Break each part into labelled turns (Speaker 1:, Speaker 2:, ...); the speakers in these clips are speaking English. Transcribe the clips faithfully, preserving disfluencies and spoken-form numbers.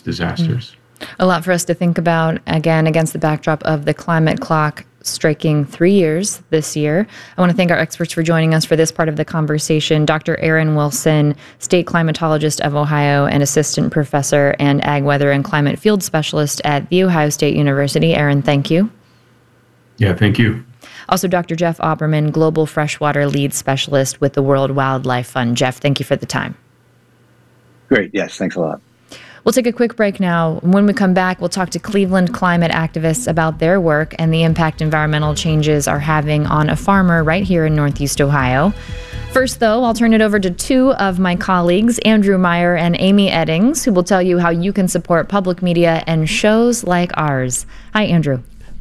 Speaker 1: disasters.
Speaker 2: Mm. A lot for us to think about, again, against the backdrop of the climate clock striking three years this year. I want to thank our experts for joining us for this part of the conversation. Doctor Aaron Wilson, state climatologist of Ohio and assistant professor and ag weather and climate field specialist at The Ohio State University. Aaron, thank you.
Speaker 1: Yeah, thank you.
Speaker 2: Also, Doctor Jeff Auberman, global freshwater lead specialist with the World Wildlife Fund. Jeff, thank you for the time.
Speaker 3: Great. Yes, thanks a lot.
Speaker 2: We'll take a quick break now. When we come back, we'll talk to Cleveland climate activists about their work and the impact environmental changes are having on a farmer right here in Northeast Ohio. First, though, I'll turn it over to two of my colleagues, Andrew Meyer and Amy Eddings, who will tell you how you can support public media and shows like ours. Hi, Andrew.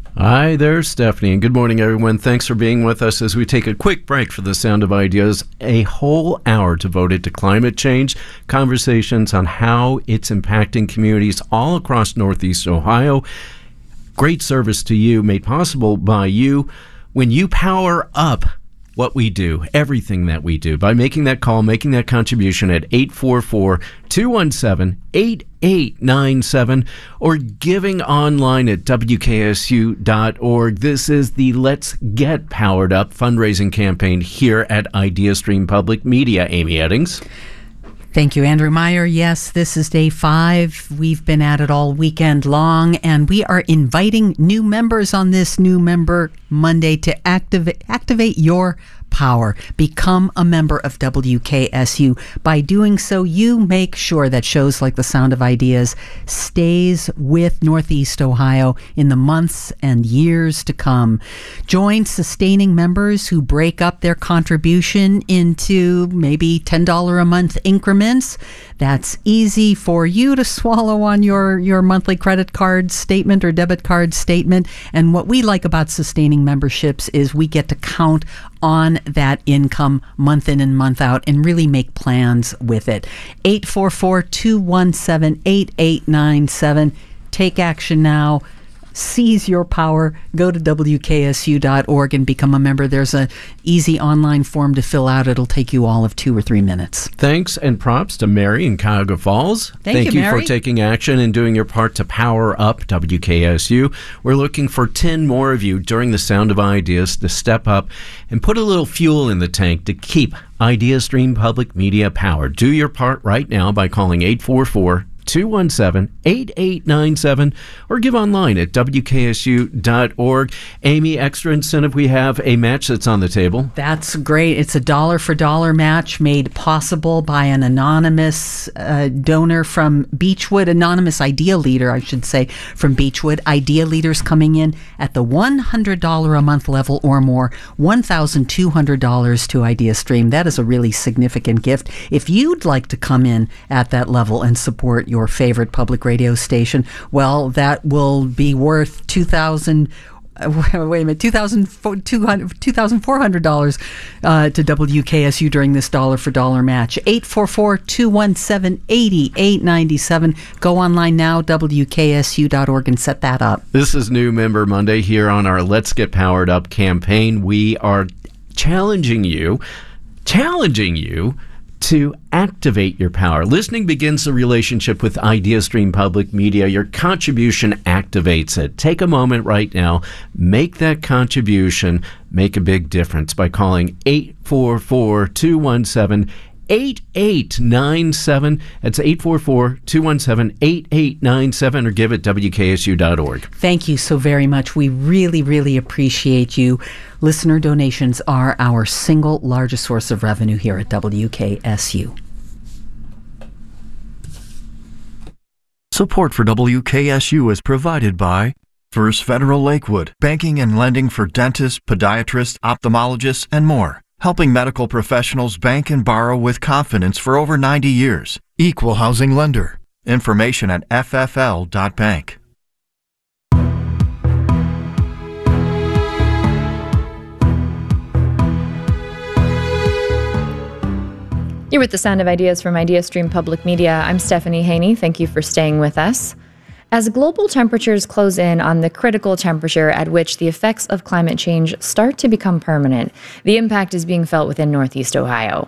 Speaker 4: Hi there, Stephanie, and good morning, everyone. Thanks for being with us as we take a quick break for the Sound of Ideas, a whole hour devoted to climate change, conversations on how it's impacting communities all across Northeast Ohio. Great service to you, made possible by you when you power up what we do, everything that we do, by making that call, making that contribution at eight four four, two one seven, eight eight nine seven or giving online at W K S U dot org. This is the Let's Get Powered Up fundraising campaign here at IdeaStream Public Media. Amy Eddings.
Speaker 5: Thank you, Andrew Meyer. Yes, this is day five. We've been at it all weekend long, and we are inviting new members on this New Member Monday to activate activate your power. Become a member of W K S U. By doing so, you make sure that shows like The Sound of Ideas stays with Northeast Ohio in the months and years to come. Join sustaining members who break up their contribution into maybe ten dollars a month increments. That's easy for you to swallow on your, your monthly credit card statement or debit card statement. And what we like about sustaining memberships is we get to count on that income month in and month out and really make plans with it. eight four four, two one seven, eight eight nine seven. Take action now. Seize your power. Go to W K S U dot org and become a member. There's an easy online form to fill out. It'll take you all of two or three minutes.
Speaker 4: Thanks and props to Mary in Cuyahoga Falls.
Speaker 5: Thank,
Speaker 4: Thank
Speaker 5: you,
Speaker 4: you
Speaker 5: Mary.
Speaker 4: for taking action and doing your part to power up W K S U. We're looking for ten more of you during the Sound of Ideas to step up and put a little fuel in the tank to keep IdeaStream Public Media powered. Do your part right now by calling eight four four, two one seven, eight eight nine seven or give online at W K S U dot org. Amy, extra incentive, we have a match that's on the table.
Speaker 5: That's great. It's a dollar for dollar match made possible by an anonymous uh, donor from Beechwood, anonymous idea leader, I should say, from Beechwood. Idea leaders coming in at the one hundred dollars a month level or more, one thousand two hundred dollars to IdeaStream. That is a really significant gift. If you'd like to come in at that level and support your favorite public radio station, well, that will be worth two thousand uh, wait a minute, two thousand four hundred dollars uh, to W K S U during this dollar for dollar match. eight four four, two one seven, eight eight nine seven. Go online now, W K S U dot org, and set that up.
Speaker 4: This is New Member Monday here on our Let's Get Powered Up campaign. We are challenging you, challenging you to activate your power. Listening begins the relationship with IdeaStream Public Media. Your contribution activates it. Take a moment right now. Make that contribution make a big difference by calling eight four four, two one seven, eight eight nine seven. That's eight four four, two one seven, eight eight nine seven or give it W K S U dot org.
Speaker 5: Thank you so very much. We really, really appreciate you. Listener donations are our single largest source of revenue here at W K S U.
Speaker 6: Support for W K S U is provided by First Federal Lakewood, banking and lending for dentists, podiatrists, ophthalmologists, and more. Helping medical professionals bank and borrow with confidence for over ninety years. Equal housing lender. Information at F F L dot bank.
Speaker 2: You're with the Sound of Ideas from IdeaStream Public Media. I'm Stephanie Haney. Thank you for staying with us. As global temperatures close in on the critical temperature at which the effects of climate change start to become permanent, the impact is being felt within Northeast Ohio.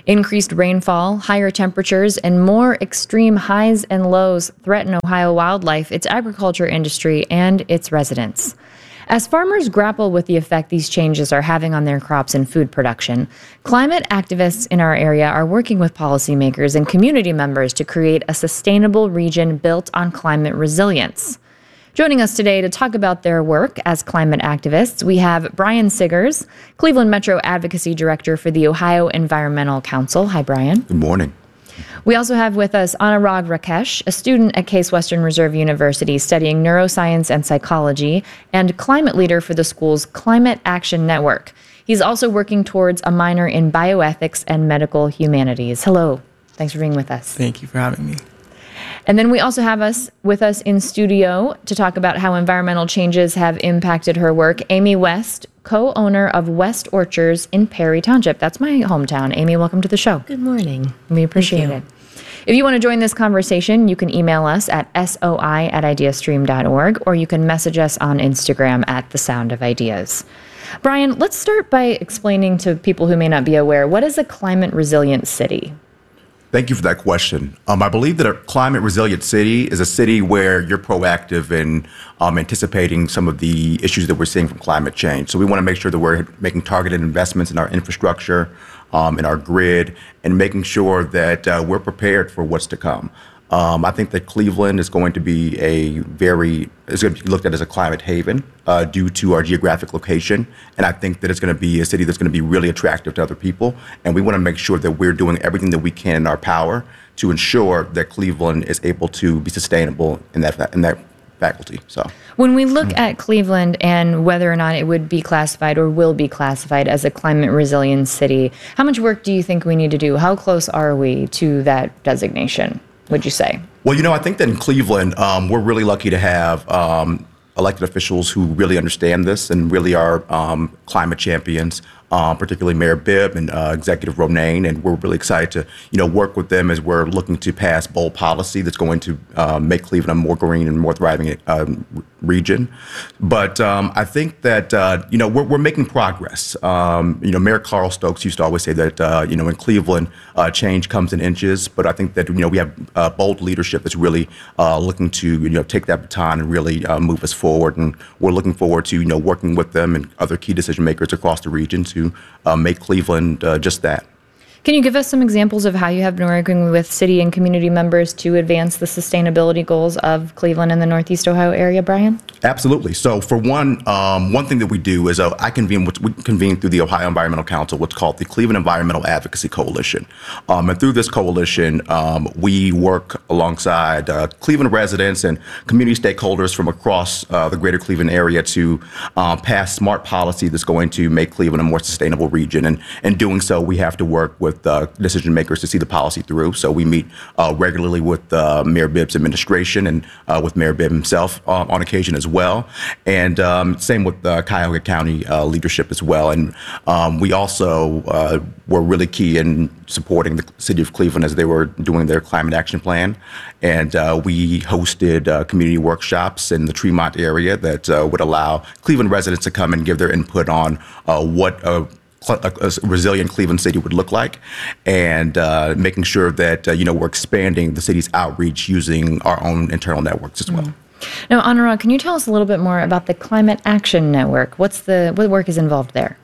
Speaker 2: Increased rainfall, higher temperatures, and more extreme highs and lows threaten Ohio wildlife, its agriculture industry, and its residents. As farmers grapple with the effect these changes are having on their crops and food production, climate activists in our area are working with policymakers and community members to create a sustainable region built on climate resilience. Joining us today to talk about their work as climate activists, we have Brian Siggers, Cleveland Metro Advocacy Director for the Ohio Environmental Council. Hi, Brian.
Speaker 7: Good morning.
Speaker 2: We also have with us Anurag Rakesh, a student at Case Western Reserve University studying neuroscience and psychology, and climate leader for the school's Climate Action Network. He's also working towards a minor in bioethics and medical humanities. Hello. Thanks for being with us.
Speaker 8: Thank you for having me.
Speaker 2: And then we also have us with us in studio to talk about how environmental changes have impacted her work, Amy West, co-owner of West Orchards in Perry Township. That's my hometown. Amy, welcome to the show.
Speaker 9: Good morning.
Speaker 2: We appreciate it. If you want to join this conversation, you can email us at soi at ideastream dot org, or you can message us on Instagram at The Sound of Ideas. Brian, let's start by explaining to people who may not be aware, what is a climate resilient city?
Speaker 7: Thank you for that question. Um, I believe that a climate resilient city is a city where you're proactive in um, anticipating some of the issues that we're seeing from climate change. So we want to make sure that we're making targeted investments in our infrastructure, um, in our grid, and making sure that uh, we're prepared for what's to come. Um, I think that Cleveland is going to be a very, is going to be looked at as a climate haven uh, due to our geographic location. And I think that it's going to be a city that's going to be really attractive to other people. And we want to make sure that we're doing everything that we can in our power to ensure that Cleveland is able to be sustainable in that, in that faculty. So
Speaker 2: when we look at Cleveland and whether or not it would be classified or will be classified as a climate resilient city, how much work do you think we need to do? How close are we to that designation, would you say?
Speaker 7: Well, you know, I think that in Cleveland, um, we're really lucky to have um, elected officials who really understand this and really are um, climate champions, um, particularly Mayor Bibb and uh, Executive Ronayne. And we're really excited to, you know, work with them as we're looking to pass bold policy that's going to uh, make Cleveland a more green and more thriving um, region. But um, I think that, uh, you know, we're, we're making progress. Um, you know, Mayor Carl Stokes used to always say that, uh, you know, in Cleveland, uh, change comes in inches. But I think that, you know, we have uh, bold leadership that's really uh, looking to, you know, take that baton and really uh, move us forward. And we're looking forward to, you know, working with them and other key decision makers across the region to uh, make Cleveland uh, just that.
Speaker 2: Can you give us some examples of how you have been working with city and community members to advance the sustainability goals of Cleveland and the Northeast Ohio area, Brian?
Speaker 7: Absolutely. So for one, um, one thing that we do is uh, I convene, we convene through the Ohio Environmental Council, what's called the Cleveland Environmental Advocacy Coalition. Um, and through this coalition, um, we work alongside uh, Cleveland residents and community stakeholders from across uh, the greater Cleveland area to uh, pass smart policy that's going to make Cleveland a more sustainable region. And in doing so, we have to work with With, uh, decision makers to see the policy through. So we meet uh, regularly with uh, Mayor Bibb's administration and uh, with Mayor Bibb himself uh, on occasion as well. And um, same with uh, Cuyahoga County uh, leadership as well. And um, we also uh, were really key in supporting the city of Cleveland as they were doing their climate action plan. And uh, we hosted uh, community workshops in the Tremont area that uh, would allow Cleveland residents to come and give their input on uh, what uh, a resilient Cleveland city would look like, and uh, making sure that uh, you know we're expanding the city's outreach using our own internal networks as well.
Speaker 2: Mm-hmm. Now, Anurag, can you tell us a little bit more about the Climate Action Network? What's the what work is involved there?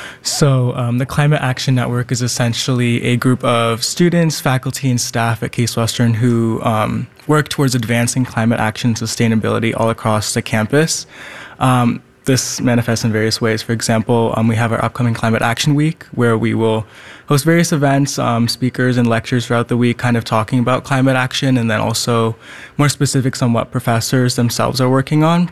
Speaker 8: So um, the Climate Action Network is essentially a group of students, faculty, and staff at Case Western who um, work towards advancing climate action and sustainability all across the campus. Um, This manifests in various ways. For example, um, we have our upcoming Climate Action Week, where we will host various events, um, speakers, and lectures throughout the week, kind of talking about climate action, and then also more specifics on what professors themselves are working on.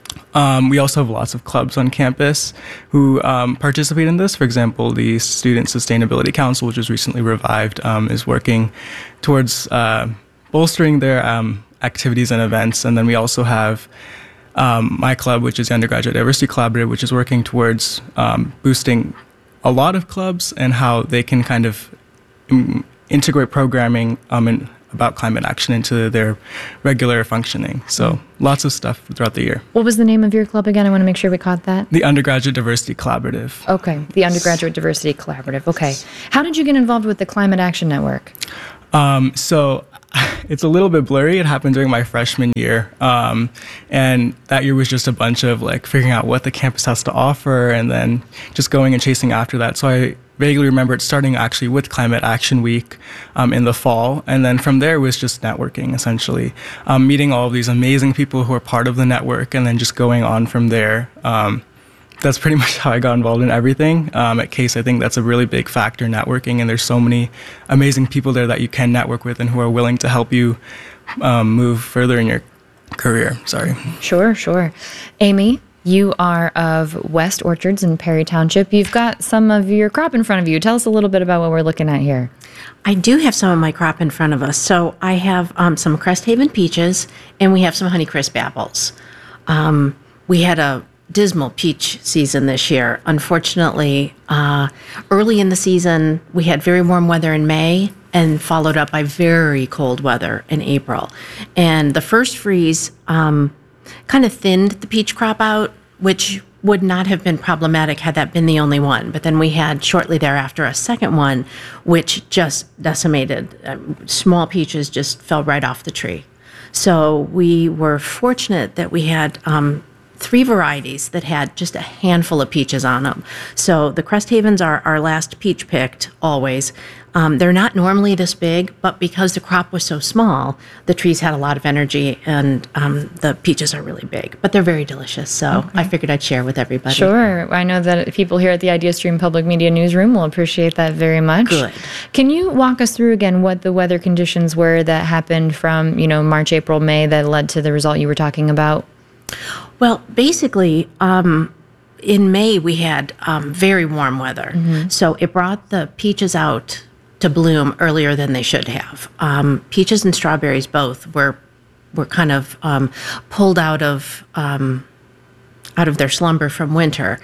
Speaker 8: Um, we also have lots of clubs on campus who um, participate in this. For example, the Student Sustainability Council, which was recently revived, um, is working towards uh, bolstering their um, activities and events. And then we also have Um, my club, which is the Undergraduate Diversity Collaborative, which is working towards um, boosting a lot of clubs and how they can kind of um, integrate programming um, and about climate action into their regular functioning. So lots of stuff throughout the year.
Speaker 2: What was the name of your club again? I want to make sure we caught that.
Speaker 8: The Undergraduate Diversity Collaborative.
Speaker 2: Okay, the Undergraduate Diversity Collaborative. Okay. How did you get involved with the Climate Action Network?
Speaker 8: Um, so it's a little bit blurry. It happened during my freshman year. Um, and that year was just a bunch of like figuring out what the campus has to offer and then just going and chasing after that. So I vaguely remember it starting actually with Climate Action Week um, in the fall. And then from there was just networking, essentially. Um, meeting all of these amazing people who are part of the network and then just going on from there. Um, that's pretty much how I got involved in everything. Um, at Case, I think that's a really big factor, networking, and there's so many amazing people there that you can network with and who are willing to help you um, move further in your career. Sorry.
Speaker 2: Sure, sure. Amy, you are of West Orchards in Perry Township. You've got some of your crop in front of you. Tell us a little bit about what we're looking at here.
Speaker 9: I do have some of my crop in front of us. So I have um, some Cresthaven peaches, and we have some Honeycrisp apples. Um, we had a dismal peach season this year. Unfortunately, uh, early in the season, we had very warm weather in May and followed up by very cold weather in April. And the first freeze um, kind of thinned the peach crop out, which would not have been problematic had that been the only one. But then we had shortly thereafter a second one, which just decimated. Um, small peaches just fell right off the tree. So we were fortunate that we had um, three varieties that had just a handful of peaches on them. So the Cresthavens are our last peach picked, always. Um, they're not normally this big, but because the crop was so small, the trees had a lot of energy, and um, the peaches are really big. But they're very delicious, so okay. I figured I'd share with everybody.
Speaker 2: Sure. I know that people here at the IdeaStream Public Media Newsroom will appreciate that very much.
Speaker 9: Good.
Speaker 2: Can you walk us through again what the weather conditions were that happened from, you know, March, April, May that led to the result you were talking about?
Speaker 9: Well, basically, um, in May we had um, very warm weather. Mm-hmm. So it brought the peaches out to bloom earlier than they should have. Um, peaches and strawberries both were were kind of um, pulled out of um, out of their slumber from winter,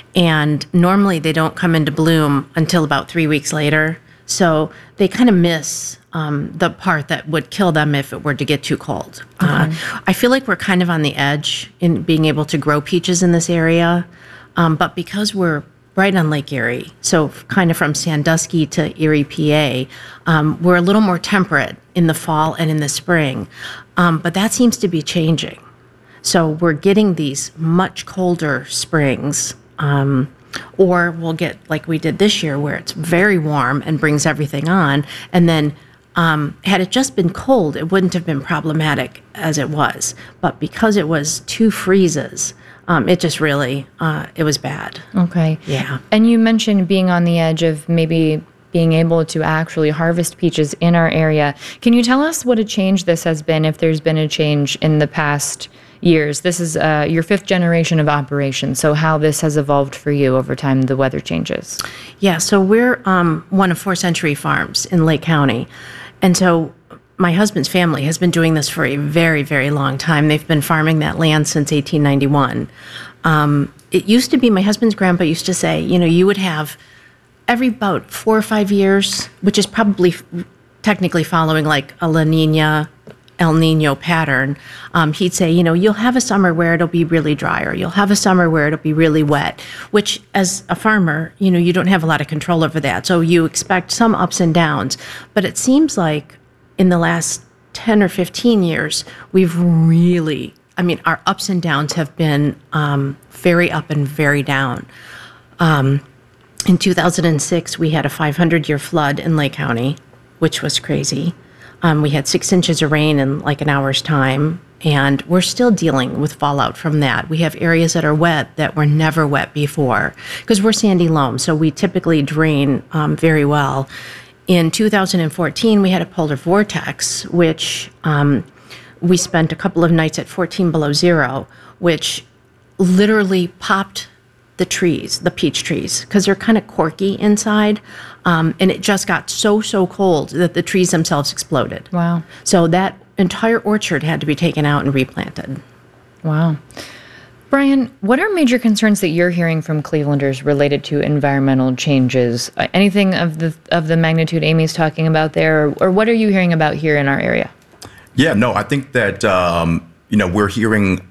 Speaker 9: and normally they don't come into bloom until about three weeks later. So they kind of miss um, the part that would kill them if it were to get too cold. Okay. Uh, I feel like we're kind of on the edge in being able to grow peaches in this area, um, but because we're right on Lake Erie, so kind of from Sandusky to Erie, P A, um, we're a little more temperate in the fall and in the spring, um, but that seems to be changing. So we're getting these much colder springs, um, or we'll get like we did this year where it's very warm and brings everything on, and then um, had it just been cold, it wouldn't have been problematic as it was, but because it was two freezes, Um, it just really, uh, it was bad.
Speaker 2: Okay.
Speaker 9: Yeah.
Speaker 2: And you mentioned being on the edge of maybe being able to actually harvest peaches in our area. Can you tell us what a change this has been, if there's been a change in the past years? This is uh, your fifth generation of operation, so how this has evolved for you over time, the weather changes.
Speaker 9: Yeah, so we're um, one of four Century Farms in Lake County. And so my husband's family has been doing this for a very, very long time. They've been farming that land since eighteen ninety-one. Um, it used to be, my husband's grandpa used to say, you know, you would have every about four or five years, which is probably f- technically following like a La Nina, El Nino pattern. Um, he'd say, you know, you'll have a summer where it'll be really dry, or you'll have a summer where it'll be really wet, which as a farmer, you know, you don't have a lot of control over that. So you expect some ups and downs. But it seems like in the last ten or fifteen years, we've really, I mean, our ups and downs have been um, very up and very down. Um, in two thousand six, we had a five hundred year flood in Lake County, which was crazy. Um, we had six inches of rain in like an hour's time, and we're still dealing with fallout from that. We have areas that are wet that were never wet before, because we're sandy loam, so we typically drain um, very well. In two thousand fourteen, we had a polar vortex, which um, we spent a couple of nights at fourteen below zero, which literally popped the trees, the peach trees, because they're kind of corky inside. Um, and it just got so, so cold that the trees themselves exploded.
Speaker 2: Wow.
Speaker 9: So that entire orchard had to be taken out and replanted.
Speaker 2: Wow. Brian, what are major concerns that you're hearing from Clevelanders related to environmental changes? Uh, anything of the of the magnitude Amy's talking about there, or, or what are you hearing about here in our area?
Speaker 7: Yeah, no, I think that, um, you know, we're hearing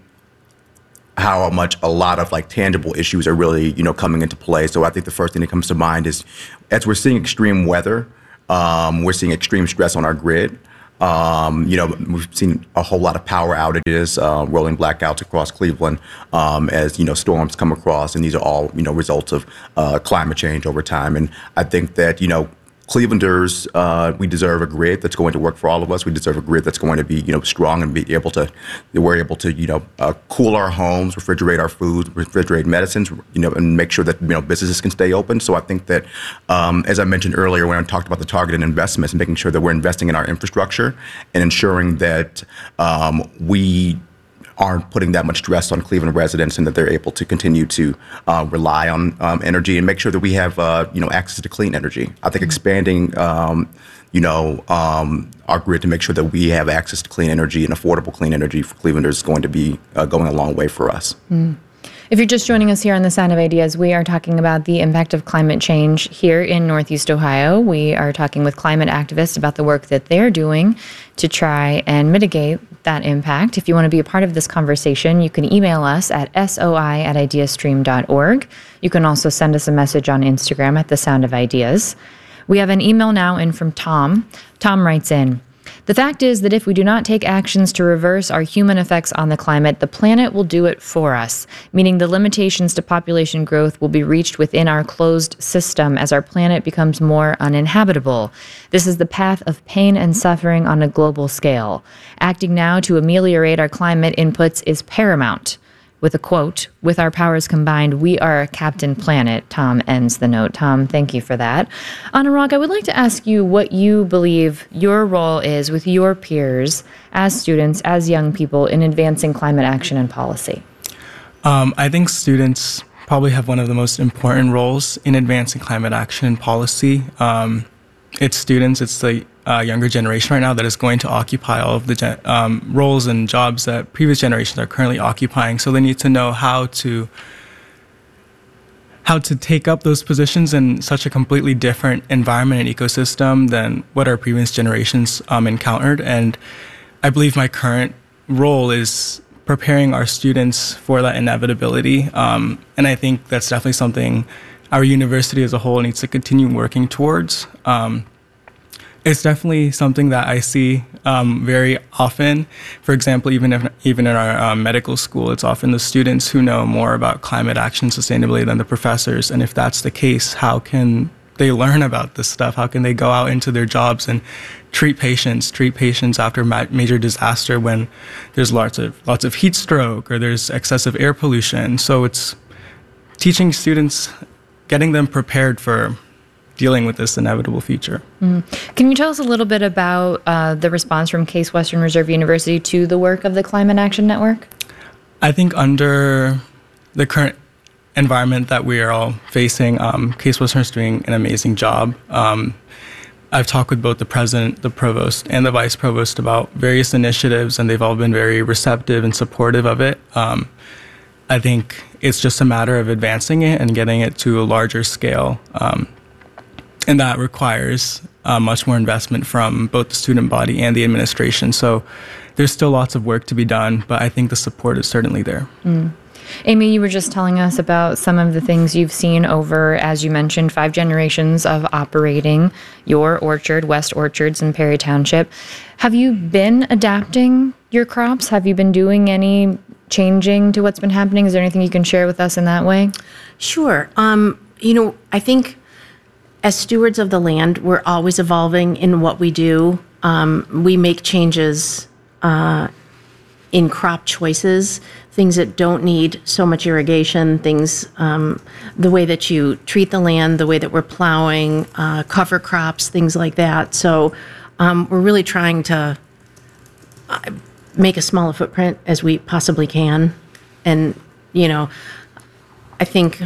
Speaker 7: how much a lot of like tangible issues are really, you know, coming into play. So I think the first thing that comes to mind is as we're seeing extreme weather, um, we're seeing extreme stress on our grid. Um, you know, we've seen a whole lot of power outages, uh, rolling blackouts across Cleveland um, as, you know, storms come across. And these are all, you know, results of uh, climate change over time. And I think that, you know, Clevelanders, uh, we deserve a grid that's going to work for all of us. We deserve a grid that's going to be, you know, strong and be able to, we're able to, you know, uh, cool our homes, refrigerate our food, refrigerate medicines, you know, and make sure that, you know, businesses can stay open. So I think that, um, as I mentioned earlier, when I talked about the targeted investments and making sure that we're investing in our infrastructure and ensuring that um, we aren't putting that much stress on Cleveland residents and that they're able to continue to uh, rely on um, energy and make sure that we have, uh, you know, access to clean energy. I think expanding, um, you know, um, our grid to make sure that we have access to clean energy and affordable clean energy for Clevelanders is going to be uh, going a long way for us.
Speaker 2: Mm. If you're just joining us here on The Sound of Ideas, we are talking about the impact of climate change here in Northeast Ohio. We are talking with climate activists about the work that they're doing to try and mitigate that impact. If you want to be a part of this conversation, you can email us at soi at ideastream dot org. You can also send us a message on Instagram at The Sound of Ideas. We have an email now in from Tom. Tom writes in, "The fact is that if we do not take actions to reverse our human effects on the climate, the planet will do it for us, meaning the limitations to population growth will be reached within our closed system as our planet becomes more uninhabitable. This is the path of pain and suffering on a global scale. Acting now to ameliorate our climate inputs is paramount." With a quote, "With our powers combined, we are Captain Planet." Tom ends the note. Tom, thank you for that. Anurag, I would like to ask you what you believe your role is with your peers as students, as young people, in advancing climate action and policy.
Speaker 8: Um, I think students probably have one of the most important roles in advancing climate action and policy. Um, it's students, it's the uh, younger generation right now that is going to occupy all of the gen- um, roles and jobs that previous generations are currently occupying. So they need to know how to how to take up those positions in such a completely different environment and ecosystem than what our previous generations um, encountered. And I believe my current role is preparing our students for that inevitability. Um, and I think that's definitely something our university as a whole needs to continue working towards. Um, It's definitely something that I see um, very often. For example, even if, even in our um, medical school, it's often the students who know more about climate action sustainability than the professors. And if that's the case, how can they learn about this stuff? How can they go out into their jobs and treat patients, treat patients after ma- major disaster when there's lots of lots of heat stroke or there's excessive air pollution? So it's teaching students, getting them prepared for dealing with this inevitable future.
Speaker 2: Mm. Can you tell us a little bit about uh, the response from Case Western Reserve University to the work of the Climate Action Network?
Speaker 8: I think under the current environment that we are all facing, um, Case Western is doing an amazing job. Um, I've talked with both the president, the provost, and the vice provost about various initiatives, and they've all been very receptive and supportive of it. Um, I think it's just a matter of advancing it and getting it to a larger scale. Um, And that requires uh, much more investment from both the student body and the administration. So there's still lots of work to be done, but I think the support is certainly there.
Speaker 2: Mm. Amy, you were just telling us about some of the things you've seen over, as you mentioned, five generations of operating your orchard, West Orchards in Perry Township. Have you been adapting your crops? Have you been doing any changing to what's been happening? Is there anything you can share with us in that way?
Speaker 9: Sure. Um, you know, I think as stewards of the land, we're always evolving in what we do. Um, we make changes uh, in crop choices, things that don't need so much irrigation, things, um, the way that you treat the land, the way that we're plowing, uh, cover crops, things like that. So um, we're really trying to uh, make a smaller footprint as we possibly can. And, you know, I think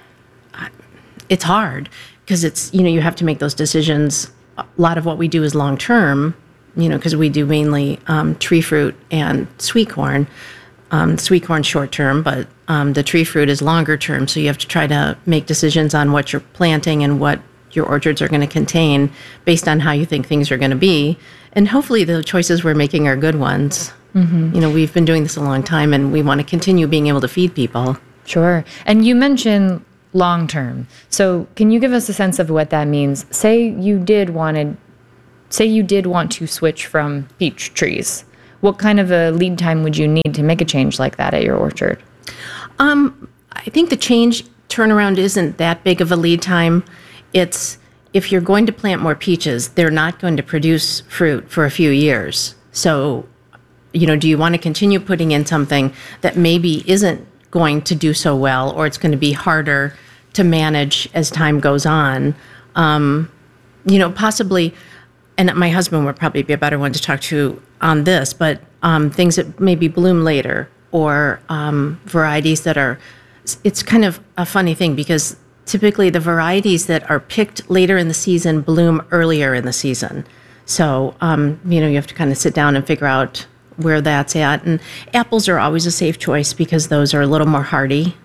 Speaker 9: it's hard, because it's, you know, you have to make those decisions. A lot of what we do is long term, you know, because we do mainly um, tree fruit and sweet corn. Um, sweet corn short term, but um, the tree fruit is longer term. So you have to try to make decisions on what you're planting and what your orchards are going to contain based on how you think things are going to be. And hopefully the choices we're making are good ones. Mm-hmm. You know, we've been doing this a long time and we want to continue being able to feed people.
Speaker 2: Sure. And you mentioned long term. So can you give us a sense of what that means? Say you did wanted, say you did want to switch from peach trees. What kind of a lead time would you need to make a change like that at your orchard?
Speaker 9: Um, I think the change turnaround isn't that big of a lead time. It's if you're going to plant more peaches, they're not going to produce fruit for a few years. So, you know, do you want to continue putting in something that maybe isn't going to do so well, or it's going to be harder to manage as time goes on? Um, you know, possibly, and my husband would probably be a better one to talk to on this, but um, things that maybe bloom later, or um, varieties that are, it's kind of a funny thing because typically the varieties that are picked later in the season bloom earlier in the season. So, um, you know, you have to kind of sit down and figure out where that's at. And apples are always a safe choice because those are a little more hardy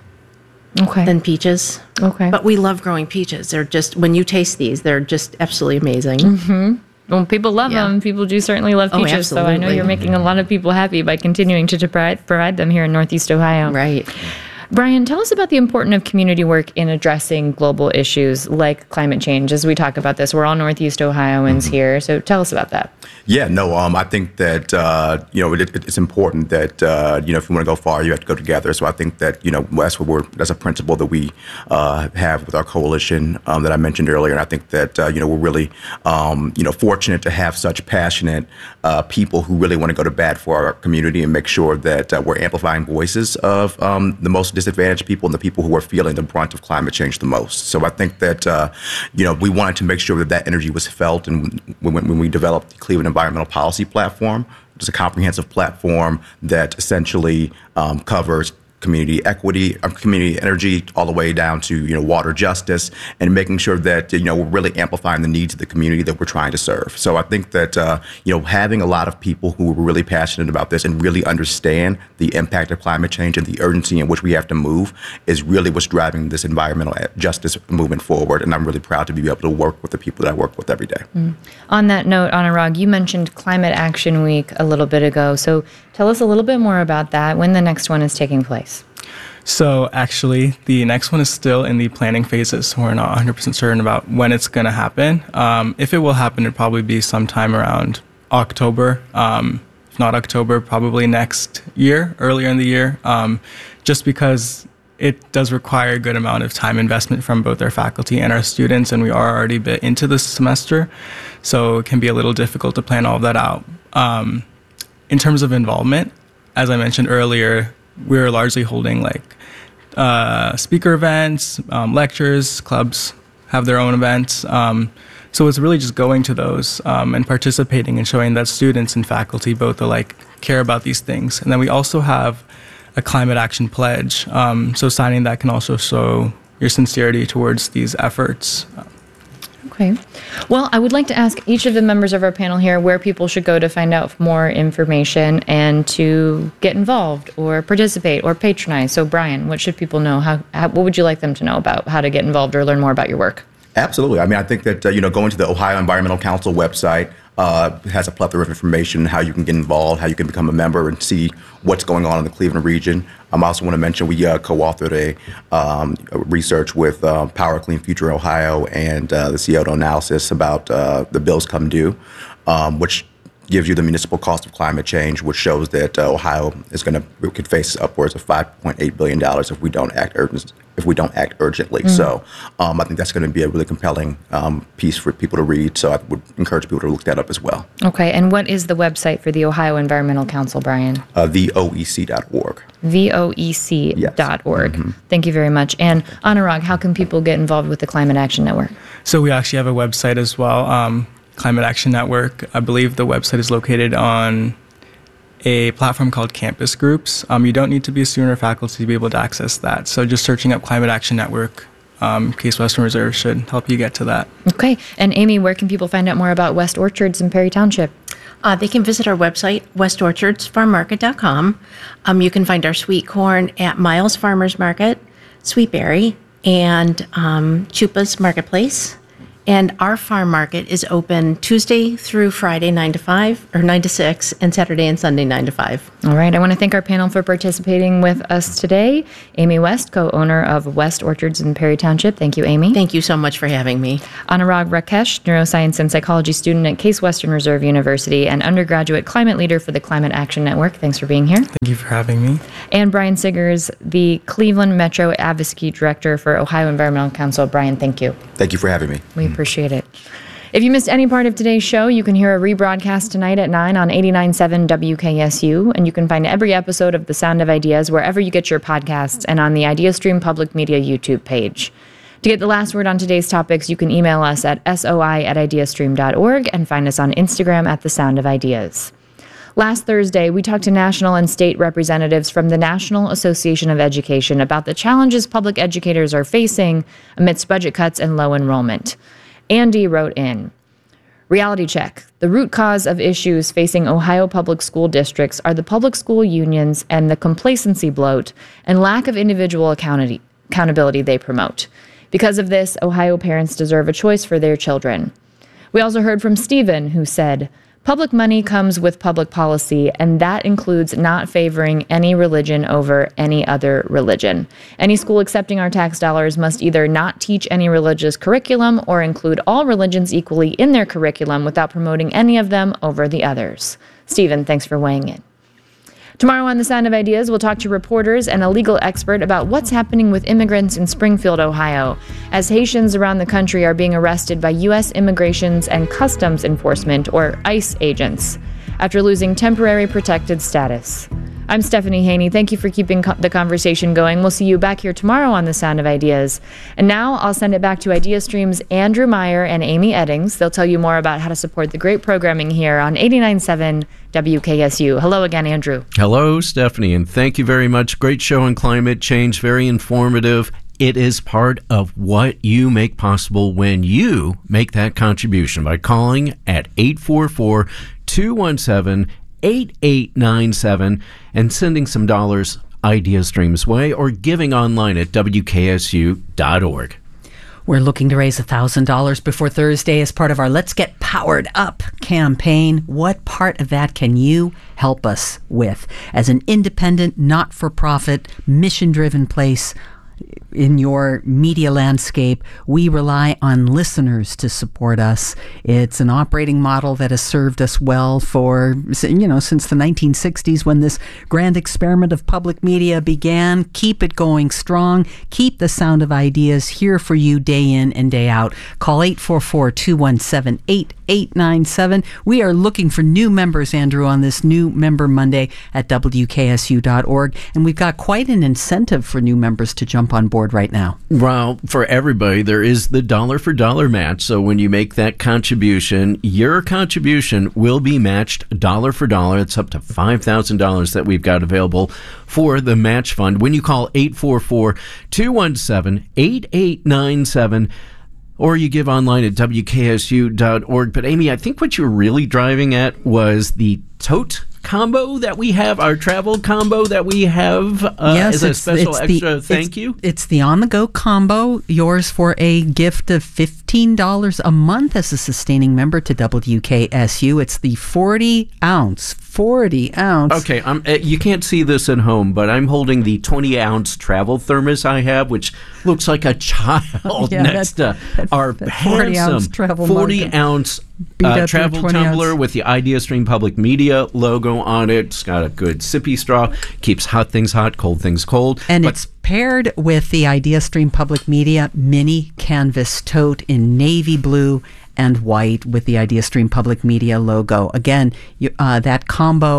Speaker 2: okay.
Speaker 9: than peaches.
Speaker 2: Okay.
Speaker 9: But we love growing peaches. They're just, when you taste these, they're just absolutely amazing.
Speaker 2: Mm-hmm. Well, people love
Speaker 9: Yeah.
Speaker 2: them. People do certainly love
Speaker 9: Oh,
Speaker 2: peaches. So I know
Speaker 9: absolutely.
Speaker 2: you're making a lot of people happy by continuing to provide, provide them here in Northeast Ohio.
Speaker 9: Right.
Speaker 2: Brian, tell us about the importance of community work in addressing global issues like climate change. As we talk about this, we're all Northeast Ohioans mm-hmm. here. So tell us about that.
Speaker 7: Yeah, no, um, I think that, uh, you know, it, it, it's important that, uh, you know, if you want to go far, you have to go together. So I think that, you know, that's what we're, that's a principle that we uh, have with our coalition um, that I mentioned earlier. And I think that, uh, you know, we're really, um, you know, fortunate to have such passionate uh, people who really want to go to bat for our community and make sure that uh, we're amplifying voices of um, the most disadvantaged people and the people who are feeling the brunt of climate change the most. So I think that, uh, you know, we wanted to make sure that that energy was felt. And when, when we developed the Cleveland Environmental Policy Platform, it's a comprehensive platform that essentially um, covers community equity, uh, community energy, all the way down to, you know, water justice, and making sure that, you know, we're really amplifying the needs of the community that we're trying to serve. So I think that, uh, you know, having a lot of people who are really passionate about this and really understand the impact of climate change and the urgency in which we have to move is really what's driving this environmental justice movement forward. And I'm really proud to be able to work with the people that I work with every day.
Speaker 2: Mm. On that note, Anurag, you mentioned Climate Action Week a little bit ago. So tell us a little bit more about that, when the next one is taking place.
Speaker 8: So actually, the next one is still in the planning phases. So we're not one hundred percent certain about when it's going to happen. Um, if it will happen, it'll probably be sometime around October. Um, if not October, probably next year, earlier in the year, um, just because it does require a good amount of time investment from both our faculty and our students, and we are already a bit into this semester. So it can be a little difficult to plan all of that out. Um, in terms of involvement, as I mentioned earlier, we're largely holding like uh, speaker events, um, lectures, clubs have their own events. Um, so it's really just going to those um, and participating and showing that students and faculty both alike care about these things. And then we also have a climate action pledge. Um, so signing that can also show your sincerity towards these efforts.
Speaker 2: Okay. Well, I would like to ask each of the members of our panel here where people should go to find out more information and to get involved or participate or patronize. So, Brian, what should people know? How, how what would you like them to know about how to get involved or learn more about your work?
Speaker 7: Absolutely. I mean, I think that, uh, you know, going to the Ohio Environmental Council website uh, has a plethora of information, how you can get involved, how you can become a member and see what's going on in the Cleveland region. Um, I also want to mention we uh, co-authored a, um, a research with uh, Power Clean Future Ohio and uh, the Cioto analysis about uh, the bills come due, um, which gives you the municipal cost of climate change, which shows that uh, Ohio is going to could face upwards of five point eight billion dollars if we don't act urgent, if we don't act urgently. Mm. So um, I think that's going to be a really compelling um, piece for people to read. So I would encourage people to look that up as well.
Speaker 2: Okay. And what is the website for the Ohio Environmental Council, Brian?
Speaker 7: Uh, V O E C dot org.
Speaker 2: V O E C dot org. Yes. Mm-hmm. Thank you very much. And Anurag, how can people get involved with the Climate Action Network?
Speaker 8: So we actually have a website as well. Um, Climate Action Network. I believe the website is located on a platform called Campus Groups. Um, you don't need to be a student or faculty to be able to access that. So just searching up Climate Action Network um, Case Western Reserve should help you get to that.
Speaker 2: Okay. And Amy, where can people find out more about West Orchards in Perry Township?
Speaker 9: Uh, they can visit our website, west orchards farm market dot com. Um, you can find our sweet corn at Miles Farmers Market, Sweetberry, and um, Chupa's Marketplace. And our farm market is open Tuesday through Friday, nine to five, or nine to six, and Saturday and Sunday, nine to five.
Speaker 2: All right. I want to thank our panel for participating with us today. Amy West, co-owner of West Orchards in Perry Township. Thank you, Amy.
Speaker 9: Thank you so much for having me.
Speaker 2: Anurag Rakesh, neuroscience and psychology student at Case Western Reserve University and undergraduate climate leader for the Climate Action Network. Thanks for being here.
Speaker 8: Thank you for having me.
Speaker 2: And Brian Siggers, the Cleveland Metro Advocacy Director for Ohio Environmental Council. Brian, thank you.
Speaker 7: Thank you for having me.
Speaker 2: We appreciate it. If you missed any part of today's show, you can hear a rebroadcast tonight at nine on eighty-nine point seven W K S U, and you can find every episode of The Sound of Ideas wherever you get your podcasts and on the IdeaStream Public Media YouTube page. To get the last word on today's topics, you can email us at soi at ideastream dot org and find us on Instagram at The Sound of Ideas. Last Thursday, we talked to national and state representatives from the National Association of Education about the challenges public educators are facing amidst budget cuts and low enrollment. Andy wrote in, reality check. The root cause of issues facing Ohio public school districts are the public school unions and the complacency bloat and lack of individual accountability, accountability they promote. Because of this, Ohio parents deserve a choice for their children. We also heard from Stephen, who said, public money comes with public policy, and that includes not favoring any religion over any other religion. Any school accepting our tax dollars must either not teach any religious curriculum or include all religions equally in their curriculum without promoting any of them over the others. Stephen, thanks for weighing in. Tomorrow on The Sound of Ideas, we'll talk to reporters and a legal expert about what's happening with immigrants in Springfield, Ohio, as Haitians around the country are being arrested by U S Immigrations and Customs Enforcement, or ICE agents, after losing temporary protected status. I'm Stephanie Haney. Thank you for keeping co- the conversation going. We'll see you back here tomorrow on The Sound of Ideas. And now I'll send it back to IdeaStream's Andrew Meyer and Amy Eddings. They'll tell you more about how to support the great programming here on eighty-nine point seven W K S U. Hello again, Andrew.
Speaker 4: Hello, Stephanie, and thank you very much. Great show on climate change, very informative. It is part of what you make possible when you make that contribution by calling at eight four four, two one seven, eight eight nine seven and sending some dollars IdeaStream's way or giving online at W K S U dot org.
Speaker 5: We're looking to raise one thousand dollars before Thursday as part of our Let's Get Powered Up campaign. What part of that can you help us with? As an independent, not-for-profit, mission-driven place in your media landscape, we rely on listeners to support us. It's an operating model that has served us well for, you know, since the nineteen sixties when this grand experiment of public media began. Keep it going strong. Keep the Sound of Ideas here for you day in and day out. Call eight four four, two one seven, eight eight nine seven. We are looking for new members, Andrew, on this new Member Monday at W K S U dot org. And we've got quite an incentive for new members to jump on board right now.
Speaker 4: Well, for everybody, there is the dollar for dollar match. So when you make that contribution, your contribution will be matched dollar for dollar. It's up to five thousand dollars that we've got available for the match fund. When you call eight four four, two one seven, eight eight nine seven, or you give online at W K S U dot org. But Amy, I think what you're really driving at was the tote combo that we have, our travel combo that we have uh,
Speaker 5: yes,
Speaker 4: as a special
Speaker 5: it's
Speaker 4: extra
Speaker 5: the,
Speaker 4: thank
Speaker 5: it's,
Speaker 4: you.
Speaker 5: It's the on-the-go combo, yours for a gift of fifteen dollars a month as a sustaining member to W K S U. It's the forty ounce, forty ounce.
Speaker 4: Okay, um, uh, you can't see this at home, but I'm holding the twenty ounce travel thermos I have, which looks like a child
Speaker 5: yeah,
Speaker 4: next
Speaker 5: that,
Speaker 4: to
Speaker 5: that,
Speaker 4: our
Speaker 5: that
Speaker 4: handsome forty ounce uh, travel tumbler with the IdeaStream Public Media logo on it. It's got a good sippy straw, keeps hot things hot, cold things cold.
Speaker 5: And
Speaker 4: but
Speaker 5: it's paired with the IdeaStream Public Media mini canvas tote in navy blue and white with the IdeaStream Public Media logo. Again, you, uh, that combo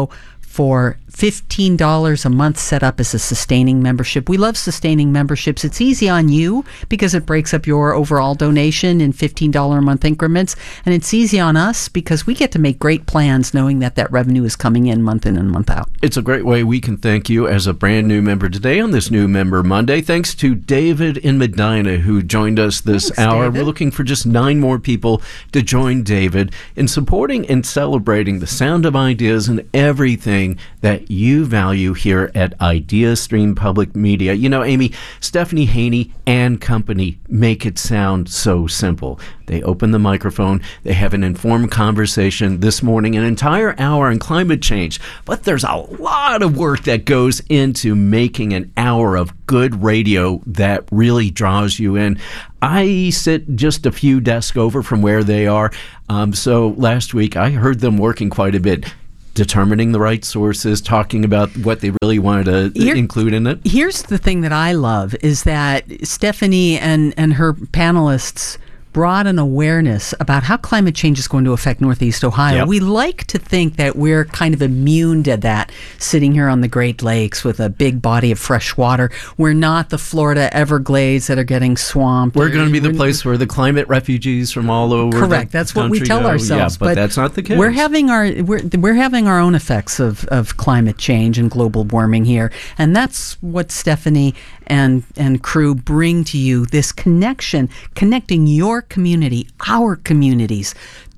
Speaker 5: for fifteen dollars a month set up as a sustaining membership. We love sustaining memberships. It's easy on you because it breaks up your overall donation in fifteen dollars a month increments. And it's easy on us because we get to make great plans knowing that that revenue is coming in month in and month out.
Speaker 4: It's a great way we can thank you as a brand new member today on this New Member Monday. Thanks to David in Medina who joined us this
Speaker 5: Thanks,
Speaker 4: hour.
Speaker 5: David.
Speaker 4: We're looking for just nine more people to join David in supporting and celebrating the sound of ideas and everything that you value here at IdeaStream Public Media. You know, Amy, Stephanie Haney and company make it sound so simple. They open the microphone, they have an informed conversation this morning, an entire hour on climate change. But there's a lot of work that goes into making an hour of good radio that really draws you in. I sit just a few desks over from where they are. Um, so last week I heard them working quite a bit, determining the right sources, talking about what they really wanted to
Speaker 5: Here,
Speaker 4: include in it.
Speaker 5: Here's the thing that I love is that Stephanie and, and her panelists brought an awareness about how climate change is going to affect Northeast Ohio.
Speaker 4: Yep.
Speaker 5: We like to think that we're kind of immune to that, sitting here on the Great Lakes with a big body of fresh water. We're not the Florida Everglades that are getting swamped.
Speaker 4: We're going to be the
Speaker 5: We're-
Speaker 4: place where the climate refugees from all over
Speaker 5: Correct.
Speaker 4: the
Speaker 5: That's what we
Speaker 4: country
Speaker 5: tell
Speaker 4: go.
Speaker 5: ourselves.
Speaker 4: Yeah, but, that's not the case.
Speaker 5: We're having our we're we're having our own effects of, of climate change and global warming here, and that's what Stephanie and and crew bring to you, this connection, connecting your community, our communities,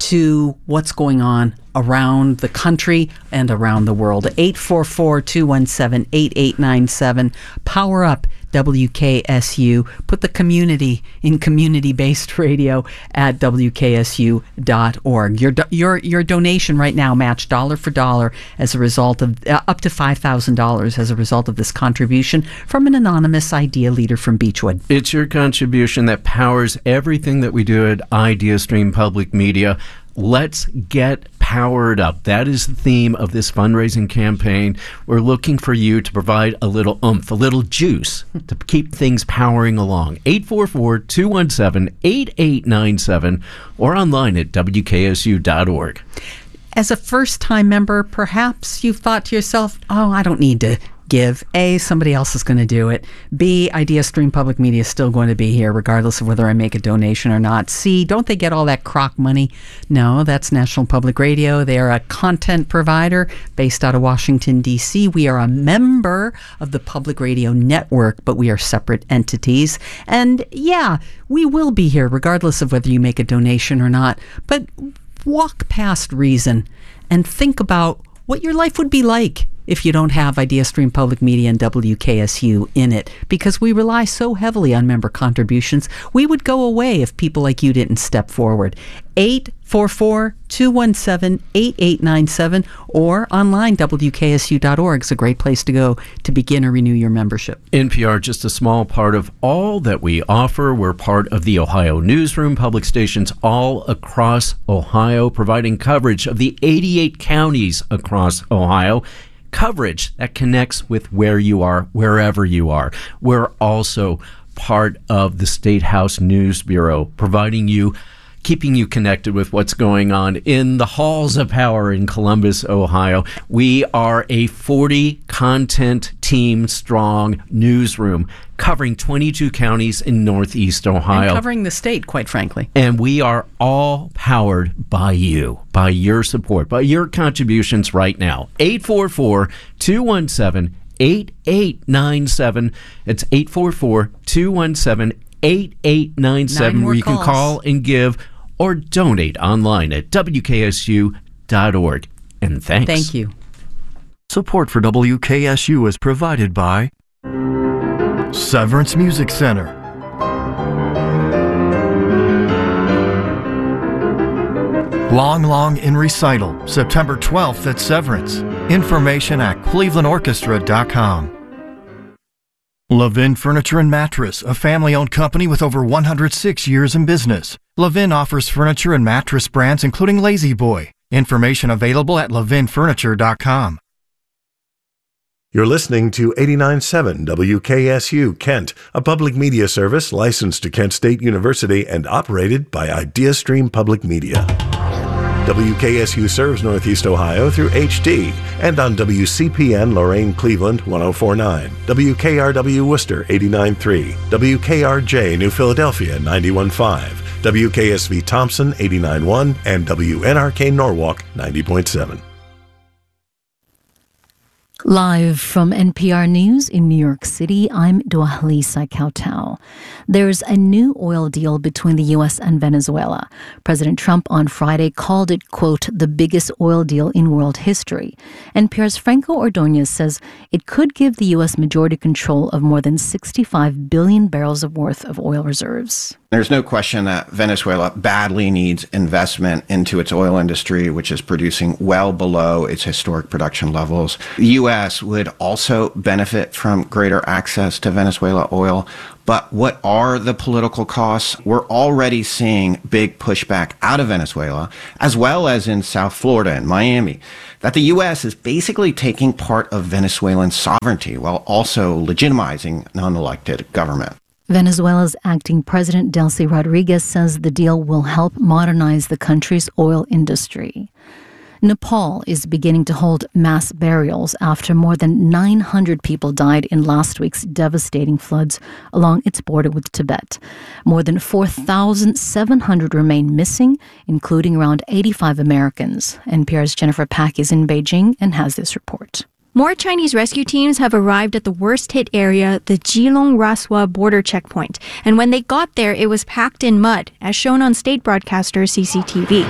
Speaker 5: to what's going on around the country and around the world. eight four four, two one seven, eight eight nine seven. Power up W K S U. Put the community in community-based radio at W K S U dot org. Your do- your your donation right now matched dollar for dollar as a result of uh, up to five thousand dollars as a result of this contribution from an anonymous idea leader from Beechwood.
Speaker 4: It's your contribution that powers everything that we do at IdeaStream Public Media. Let's get powered up. That is the theme of this fundraising campaign. We're looking for you to provide a little oomph, a little juice to keep things powering along. eight four four, two one seven, eight eight nine seven or online at W K S U dot org.
Speaker 5: As a first-time member, perhaps you've thought to yourself, oh, I don't need to give. A, somebody else is going to do it. B, IdeaStream Public Media is still going to be here regardless of whether I make a donation or not. C, don't they get all that crock money? No, that's National Public Radio. They are a content provider based out of Washington, D C. We are a member of the Public Radio Network, but we are separate entities. And yeah, we will be here regardless of whether you make a donation or not. But walk past reason and think about what your life would be like if you don't have IdeaStream Public Media and W K S U in it, because we rely so heavily on member contributions. We would go away if people like you didn't step forward. eight four four, two one seven, eight eight nine seven or online, W K S U dot org is a great place to go to begin or renew your membership.
Speaker 4: N P R, just a small part of all that we offer. We're part of the Ohio Newsroom, public stations all across Ohio, providing coverage of the eighty-eight counties across Ohio. Coverage that connects with where you are, wherever you are. We're also part of the State House News Bureau, providing you, keeping you connected with what's going on in the halls of power in Columbus, Ohio. We are a forty content team strong newsroom covering twenty-two counties in Northeast Ohio.
Speaker 5: And covering the state, quite frankly.
Speaker 4: And we are all powered by you, by your support, by your contributions right now. eight four four, two one seven, eight eight nine seven. It's eight four four, two one seven, eight eight nine seven, where you
Speaker 5: calls.
Speaker 4: can call and give or donate online at W K S U dot org. And thanks.
Speaker 5: Thank you.
Speaker 6: Support for W K S U is provided by Severance Music Center, Long Long in Recital, September twelfth at Severance. Information at cleveland orchestra dot com. Levin Furniture and Mattress, a family-owned company with over one hundred six years in business. Levin offers furniture and mattress brands including Lazy Boy. Information available at levin furniture dot com.
Speaker 10: You're listening to eighty-nine point seven W K S U Kent, a public media service licensed to Kent State University and operated by IdeaStream Public Media. W K S U serves Northeast Ohio through H D and on W C P N Lorain Cleveland one oh four point nine, W K R W Worcester eighty-nine point three, W K R J New Philadelphia ninety-one point five, W K S V Thompson eighty-nine point one, and W N R K Norwalk ninety point seven.
Speaker 11: Live from N P R News in New York City, I'm Duahli Saikautau. There's a new oil deal between the U S and Venezuela. President Trump on Friday called it, quote, the biggest oil deal in world history. N P R's Franco Ordonez says it could give the U S majority control of more than sixty-five billion barrels of worth of oil reserves.
Speaker 12: There's no question that Venezuela badly needs investment into its oil industry, which is producing well below its historic production levels. The U S would also benefit from greater access to Venezuela oil. But what are the political costs? We're already seeing big pushback out of Venezuela, as well as in South Florida and Miami, that the U S is basically taking part of Venezuelan sovereignty while also legitimizing an unelected government.
Speaker 11: Venezuela's acting president, Delcy Rodriguez, says the deal will help modernize the country's oil industry. Nepal is beginning to hold mass burials after more than nine hundred people died in last week's devastating floods along its border with Tibet. More than four thousand seven hundred remain missing, including around eighty-five Americans. N P R's Jennifer Pack is in Beijing and has this report.
Speaker 13: More Chinese rescue teams have arrived at the worst-hit area, the Geelong-Raswa border checkpoint. And when they got there, it was packed in mud, as shown on state broadcaster C C T V.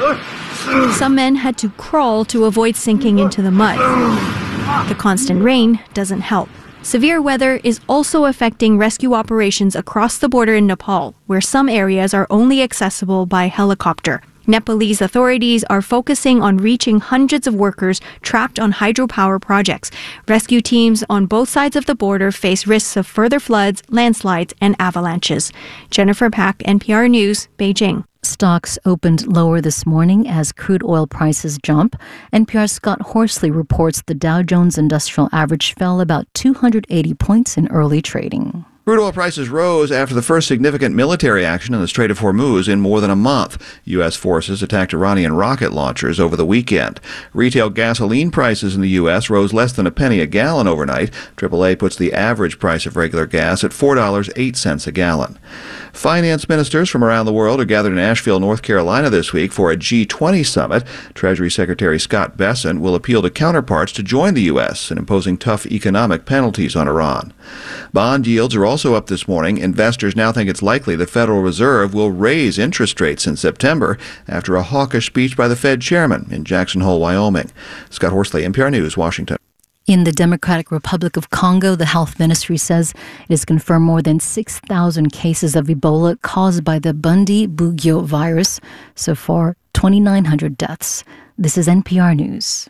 Speaker 13: Some men had to crawl to avoid sinking into the mud. The constant rain doesn't help. Severe weather is also affecting rescue operations across the border in Nepal, where some areas are only accessible by helicopter. Nepalese authorities are focusing on reaching hundreds of workers trapped on hydropower projects. Rescue teams on both sides of the border face risks of further floods, landslides, and avalanches. Jennifer Pack, N P R News, Beijing.
Speaker 11: Stocks opened lower this morning as crude oil prices jump. N P R's Scott Horsley reports the Dow Jones Industrial Average fell about two hundred eighty points in early trading.
Speaker 14: Crude oil prices rose after the first significant military action in the Strait of Hormuz in more than a month. U S forces attacked Iranian rocket launchers over the weekend. Retail gasoline prices in the U S rose less than a penny a gallon overnight. triple A puts the average price of regular gas at four dollars and eight cents a gallon. Finance ministers from around the world are gathered in Asheville, North Carolina this week for a G twenty summit. Treasury Secretary Scott Bessent will appeal to counterparts to join the U S in imposing tough economic penalties on Iran. Bond yields are also up this morning. Investors now think it's likely the Federal Reserve will raise interest rates in September after a hawkish speech by the Fed chairman in Jackson Hole, Wyoming. Scott Horsley, N P R News, Washington.
Speaker 11: In the Democratic Republic of Congo, the health ministry says it has confirmed more than six thousand cases of Ebola caused by the Bundi-Bugyo virus. So far, twenty-nine hundred deaths. This is N P R News.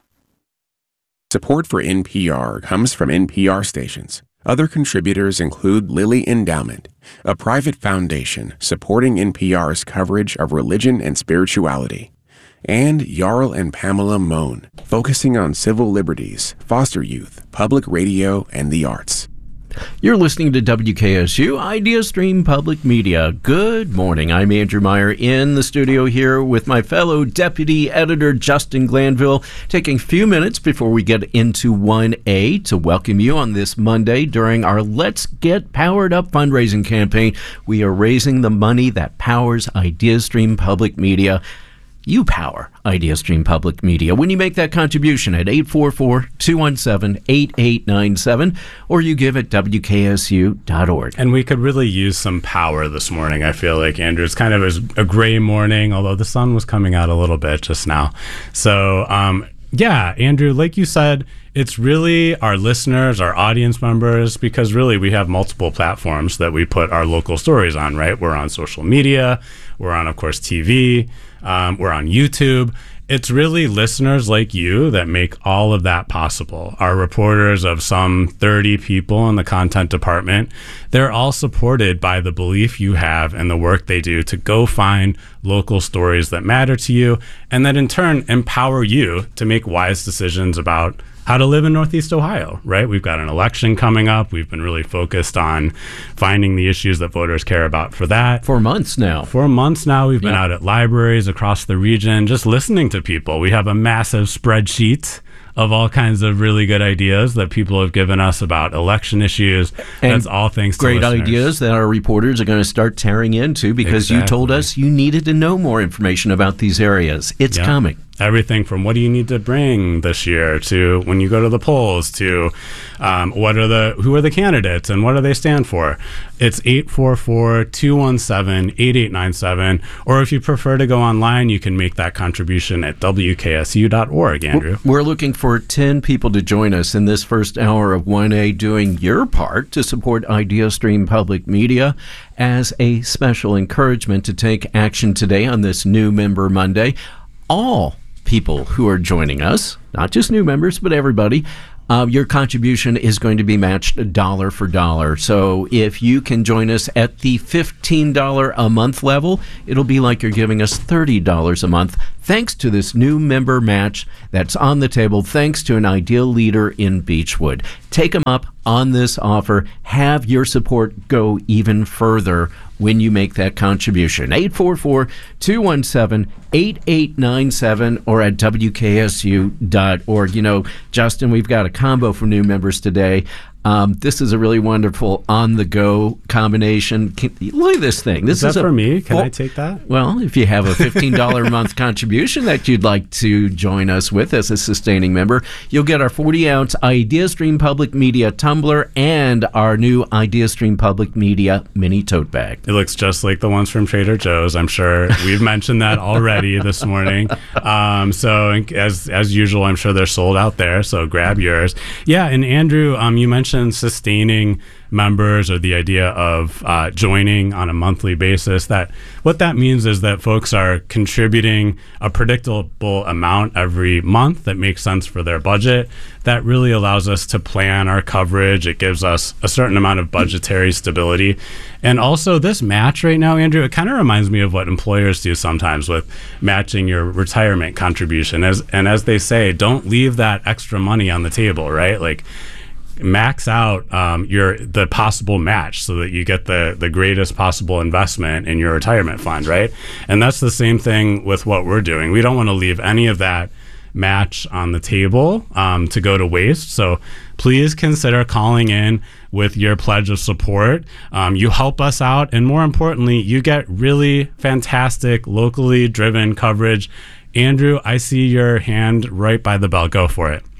Speaker 15: Support for N P R comes from N P R stations. Other contributors include Lilly Endowment, a private foundation supporting N P R's coverage of religion and spirituality, and Jarl and Pamela Mohn, focusing on civil liberties, foster youth, public radio, and the arts.
Speaker 4: You're listening to W K S U IdeaStream Public Media. Good morning. I'm Andrew Meyer in the studio here with my fellow deputy editor Justin Glanville, taking a few minutes before we get into one A to welcome you on this Monday during our Let's Get Powered Up fundraising campaign. We are raising the money that powers IdeaStream Public Media. You power IdeaStream Public Media when you make that contribution at eight four four, two one seven, eight eight nine seven or you give at W K S U dot org.
Speaker 16: And we could really use some power this morning, I feel like, Andrew. It's kind of a, a gray morning, although the sun was coming out a little bit just now. So, um, yeah, Andrew, like you said, it's really our listeners, our audience members, because really we have multiple platforms that we put our local stories on, right? We're on social media. We're on, of course, T V. Um, we're on YouTube. It's really listeners like you that make all of that possible. Our reporters of some thirty people in the content department, they're all supported by the belief you have in the work they do to go find local stories that matter to you and that in turn empower you to make wise decisions about how to live in Northeast Ohio, right? We've got an election coming up. We've been really focused on finding the issues that voters care about for that.
Speaker 4: For months now.
Speaker 16: For months now, we've been
Speaker 4: Yeah.
Speaker 16: out at libraries across the region, just listening to people. We have a massive spreadsheet of all kinds of really good ideas that people have given us about election issues.
Speaker 4: And
Speaker 16: That's all thanks to
Speaker 4: great
Speaker 16: listeners.
Speaker 4: ideas that our reporters are going to start tearing into because you told us you needed to know more information about these areas. It's
Speaker 16: Yeah.
Speaker 4: coming.
Speaker 16: Everything from what do you need to bring this year to when you go to the polls to um, what are the who are the candidates and what do they stand for. It's eight four four, two one seven, eight eight nine seven, or if you prefer to go online, you can make that contribution at W K S U dot org, Andrew.
Speaker 4: We're looking for ten people to join us in this first hour of one A doing your part to support IdeaStream Public Media as a special encouragement to take action today on this new Member Monday. All people who are joining us, not just new members, but everybody, uh, your contribution is going to be matched dollar for dollar. So if you can join us at the fifteen dollars a month level, it'll be like you're giving us thirty dollars a month, thanks to this new member match that's on the table, thanks to an ideal leader in Beechwood. Take them up on this offer. Have your support go even further when you make that contribution. eight four four, two one seven, eight eight nine seven or at W K S U dot org. You know, Justin, we've got a combo for new members today. Um, this is a really wonderful on-the-go combination. Can, look at this thing. This
Speaker 16: is that
Speaker 4: is a,
Speaker 16: for me? Can
Speaker 4: well,
Speaker 16: I take that?
Speaker 4: Well, if you have a fifteen dollars a month contribution that you'd like to join us with as a sustaining member, you'll get our forty ounce IdeaStream Public Media tumbler and our new IdeaStream Public Media mini tote bag.
Speaker 16: It looks just like the ones from Trader Joe's. I'm sure we've mentioned that already this morning. Um, so as as usual, I'm sure they're sold out there. So grab yours. Yeah, and Andrew, um, you mentioned sustaining members or the idea of uh, joining on a monthly basis. That what that means is that folks are contributing a predictable amount every month that makes sense for their budget. That really allows us to plan our coverage. It gives us a certain amount of budgetary stability. And also this match right now, Andrew, it kind of reminds me of what employers do sometimes with matching your retirement contribution. As and as they say, don't leave that extra money on the table, right? Like max out um, your the possible match so that you get the the greatest possible investment in your retirement fund, right? And that's the same thing with what we're doing. We don't want to leave any of that match on the table um, to go to waste. So please consider calling in with your pledge of support. Um, you help us out, and more importantly, you get really fantastic locally driven coverage. Andrew, I see your hand right by the bell. Go for it.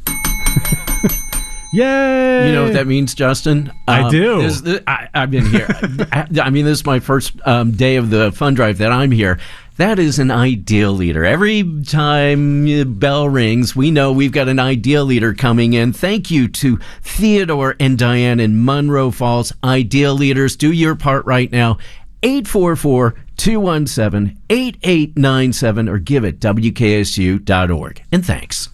Speaker 16: Yay!
Speaker 4: You know what that means, Justin?
Speaker 16: I
Speaker 4: Um,
Speaker 16: do.
Speaker 4: this- this- I, I've been here. I, I mean, this is my first um, day of the fund drive that I'm here. That is an ideal leader. Every time the bell rings, we know we've got an ideal leader coming in. Thank you to Theodore and Diane in Monroe Falls. Ideal leaders, do your part right now. eight four four, two one seven, eight eight nine seven or give at W K S U dot org. And thanks.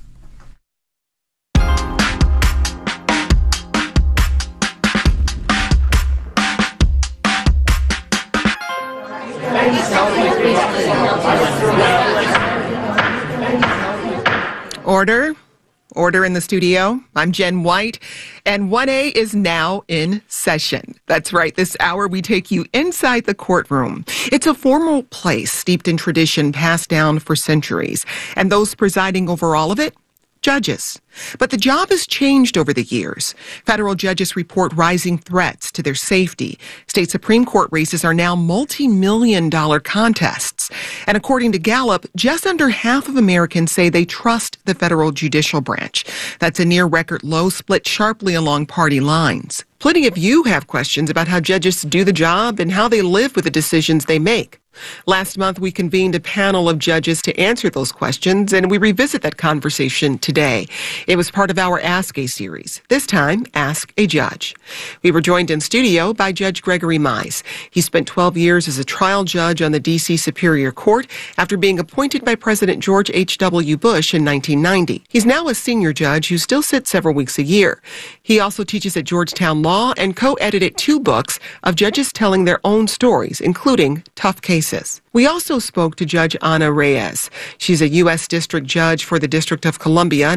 Speaker 17: Order. Order in the studio. I'm Jen White, and one A is now in session. That's right. This hour, we take you inside the courtroom. It's a formal place steeped in tradition passed down for centuries, and those presiding over all of it, judges. But the job has changed over the years. Federal judges report rising threats to their safety. State Supreme Court races are now multi-million dollar contests. And according to Gallup, just under half of Americans say they trust the federal judicial branch. That's a near record low, split sharply along party lines. Plenty of you have questions about how judges do the job and how they live with the decisions they make. Last month, we convened a panel of judges to answer those questions, and we revisit that conversation today. It was part of our Ask A series. This time, Ask a Judge. We were joined in studio by Judge Gregory Mize. He spent twelve years as a trial judge on the D C Superior Court after being appointed by President George H W Bush in nineteen ninety. He's now a senior judge who still sits several weeks a year. He also teaches at Georgetown Law and co-edited two books of judges telling their own stories, including Tough Cases. We also spoke to Judge Ana Reyes. She's a U S District Judge for the District of Columbia, nominated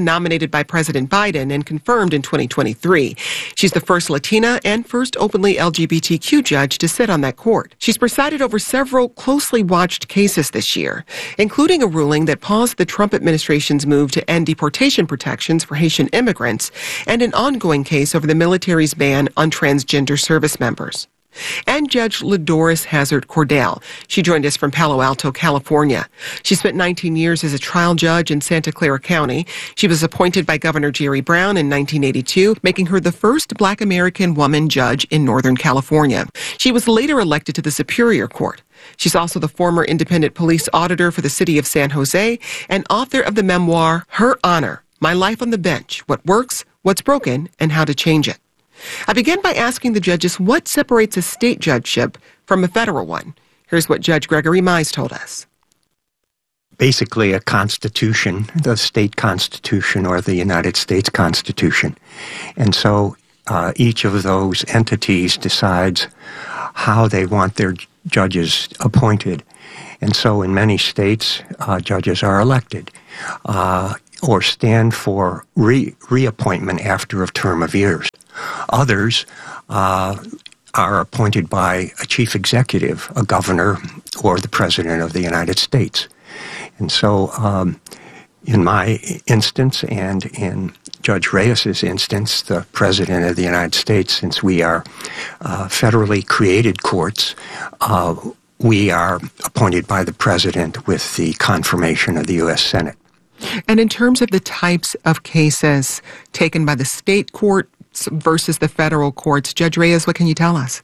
Speaker 17: by President Biden and confirmed in twenty twenty-three. She's the first Latina and first openly L G B T Q judge to sit on that court. She's presided over several closely watched cases this year, including a ruling that paused the Trump administration's move to end deportation protections for Haitian immigrants and an ongoing case over the military's ban on transgender service members. And Judge Ladoris Hazard Cordell. She joined us from Palo Alto, California. She spent nineteen years as a trial judge in Santa Clara County. She was appointed by Governor Jerry Brown in nineteen eighty-two, making her the first Black American woman judge in Northern California. She was later elected to the Superior Court. She's also the former independent police auditor for the city of San Jose and author of the memoir, Her Honor, My Life on the Bench, What Works, What's Broken, and How to Change It. I began by asking the judges what separates a state judgeship from a federal one. Here's what Judge Gregory Mize told us.
Speaker 18: Basically a constitution, the state constitution or the United States Constitution. And so uh, each of those entities decides how they want their judges appointed. And so in many states, uh, judges are elected uh, or stand for re- reappointment after a term of years. Others uh, are appointed by a chief executive, a governor, or the president of the United States. And so um, in my instance and in Judge Reyes's instance, the president of the United States, since we are uh, federally created courts, uh, we are appointed by the president with the confirmation of the U S Senate.
Speaker 17: And in terms of the types of cases taken by the state court versus the federal courts, Judge Reyes, what can you tell us?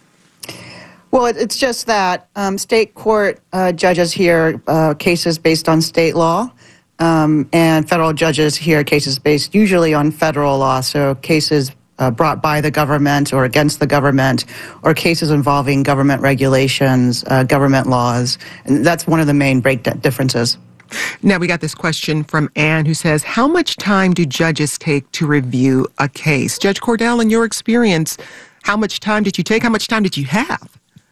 Speaker 19: Well, it's just that um, state court uh, judges hear uh, cases based on state law, um, and federal judges hear cases based usually on federal law, so cases uh, brought by the government or against the government, or cases involving government regulations, uh, government laws, and that's one of the main break differences.
Speaker 17: Now, we got this question from Anne who says, how much time do judges take to review a case? Judge Cordell, in your experience, how much time did you take? How much time did you have?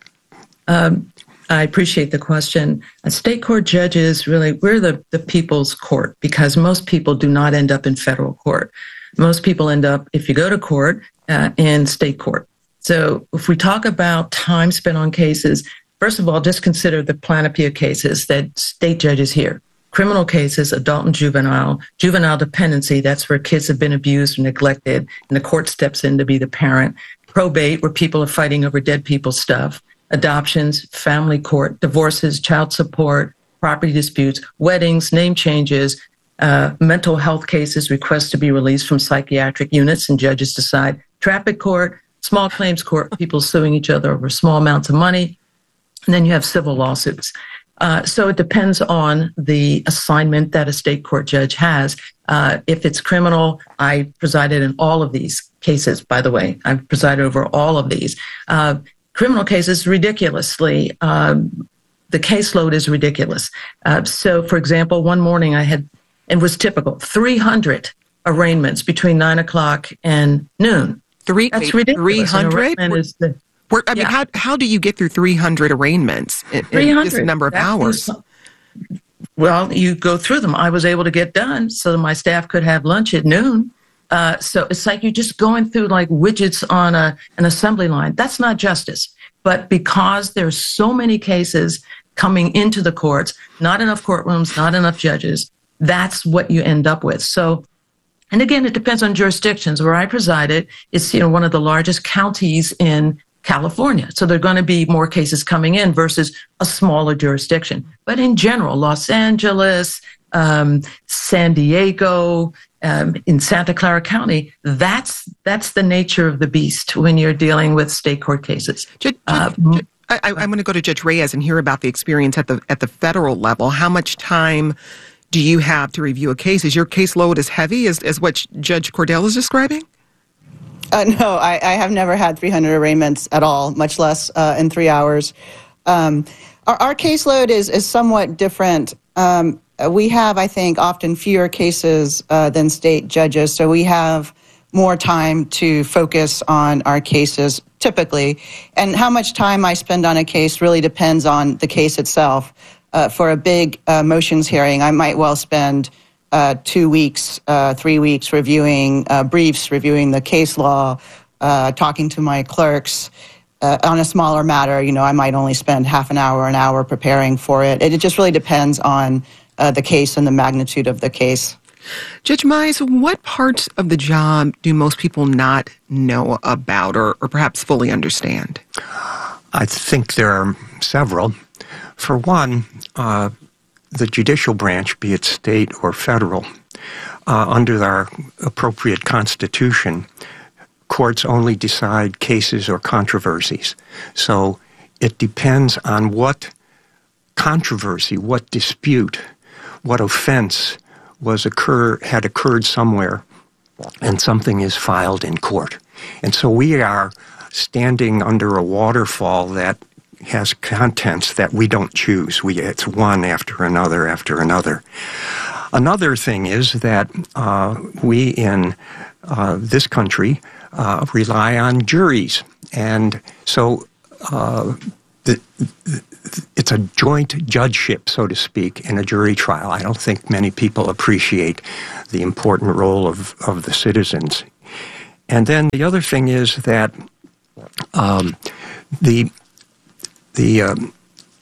Speaker 20: Um, I appreciate the question. As state court judges, really, we're the, the people's court because most people do not end up in federal court. Most people end up, if you go to court, uh, in state court. So if we talk about time spent on cases, first of all, just consider the panoply cases that state judges hear. Criminal cases, adult and juvenile, juvenile dependency, that's where kids have been abused or neglected, and the court steps in to be the parent. Probate, where people are fighting over dead people's stuff. Adoptions, family court, divorces, child support, property disputes, weddings, name changes, uh, mental health cases, requests to be released from psychiatric units, and judges decide. Traffic court, small claims court, people suing each other over small amounts of money. And then you have civil lawsuits. Uh, so it depends on the assignment that a state court judge has. Uh, if it's criminal, I presided in all of these cases, by the way. I've presided over all of these. Uh, criminal cases, ridiculously, um, the caseload is ridiculous. Uh, so, for example, one morning I had, and was typical, three hundred arraignments between nine o'clock and noon.
Speaker 17: Three,
Speaker 20: That's ridiculous.
Speaker 17: three hundred? Where, I mean,
Speaker 20: Yeah.
Speaker 17: how how do you get through three hundred arraignments in, in just a number of
Speaker 20: That
Speaker 17: hours?
Speaker 20: is- well, you go through them. I was able to get done so that my staff could have lunch at noon. Uh, so it's like you're just going through like widgets on a, an assembly line. That's not justice. But because there's so many cases coming into the courts, not enough courtrooms, not enough judges, that's what you end up with. So, and again, it depends on jurisdictions. Where I presided, it's, you know, one of the largest counties in California. So there are going to be more cases coming in versus a smaller jurisdiction. But in general, Los Angeles, um, San Diego, um, in Santa Clara County, that's that's the nature of the beast when you're dealing with state court cases.
Speaker 17: Judge,
Speaker 20: Uh,
Speaker 17: Judge, I, I, I'm going to go to Judge Reyes and hear about the experience at the at the federal level. How much time do you have to review a case? Is your caseload as heavy as, as what Judge Cordell is describing?
Speaker 19: Uh, no, I, I have never had three hundred arraignments at all, much less uh, in three hours. Um, our, our caseload is, is somewhat different. Um, we have, I think, often fewer cases uh, than state judges, so we have more time to focus on our cases typically. And how much time I spend on a case really depends on the case itself. Uh, for a big uh, motions hearing, I might well spend uh, two weeks, uh, three weeks reviewing uh, briefs, reviewing the case law, uh, talking to my clerks. Uh, on a smaller matter, you know, I might only spend half an hour, an hour preparing for it. It, it just really depends on uh, the case and the magnitude of the case.
Speaker 17: Judge Mize, what parts of the job do most people not know about or, or perhaps fully understand?
Speaker 18: I think there are several. For one, uh, the judicial branch, be it state or federal, uh, under our appropriate constitution, courts only decide cases or controversies. So it depends on what controversy, what dispute, what offense was occur had occurred somewhere, and something is filed in court. And so we are standing under a waterfall that has contents that we don't choose. We it's one after another after another. Another thing is that uh, we in uh, this country uh, rely on juries, and so uh, the, the, it's a joint judgeship, so to speak, in a jury trial. I don't think many people appreciate the important role of, of the citizens. And then the other thing is that um, the the um,